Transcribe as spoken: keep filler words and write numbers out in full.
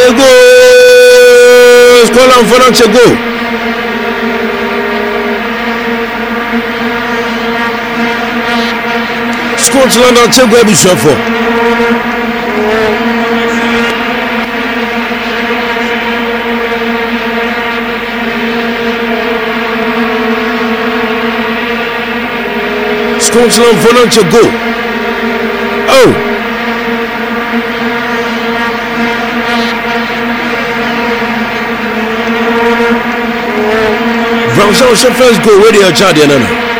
a goal. Scotland for not a goal. Scotland on a goal. Bishop. Scotland for not a goal. Oh. Brown's first goal. Where they are charging.